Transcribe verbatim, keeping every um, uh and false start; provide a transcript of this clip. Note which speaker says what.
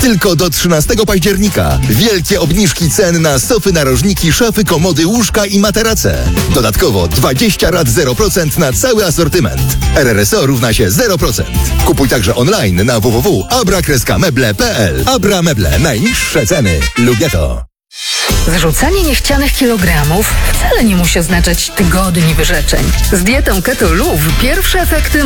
Speaker 1: Tylko do trzynastego października. Wielkie obniżki cen na sofy, narożniki, szafy, komody, łóżka i materace. Dodatkowo dwadzieścia rat zero procent na cały asortyment. R R S O równa się zero procent. Kupuj także online na w w w kropka abra kropka meble kropka p l. Abra Meble. Najniższe ceny. Lubię to.
Speaker 2: Zrzucanie niechcianych kilogramów wcale nie musi oznaczać tygodni wyrzeczeń. Z dietą Keto Love pierwsze efekty